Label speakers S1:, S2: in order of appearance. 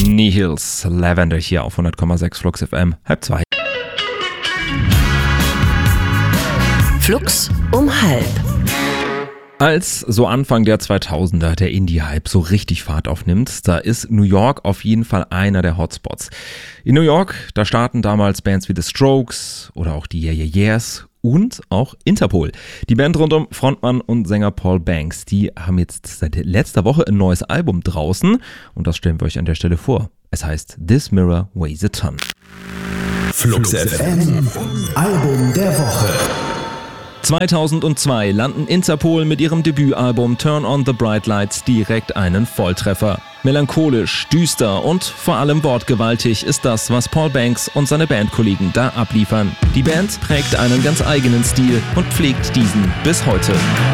S1: Nihils, Lavender hier auf 100,6 Flux FM, 1:30.
S2: Flux um 1:30.
S1: Als so Anfang der 2000er der Indie-Hype so richtig Fahrt aufnimmt, da ist New York auf jeden Fall einer der Hotspots. In New York, da starten damals Bands wie The Strokes oder auch die Yeah Yeah Yeahs und auch Interpol. Die Band rund um Frontmann und Sänger Paul Banks, die haben jetzt seit letzter Woche ein neues Album draußen und das stellen wir euch an der Stelle vor. Es heißt This Mirror Weighs a Ton.
S3: Flux FM, Album der Woche.
S1: 2002 landen Interpol mit ihrem Debütalbum Turn on the Bright Lights direkt einen Volltreffer. Melancholisch, düster und vor allem wortgewaltig ist das, was Paul Banks und seine Bandkollegen da abliefern. Die Band prägt einen ganz eigenen Stil und pflegt diesen bis heute.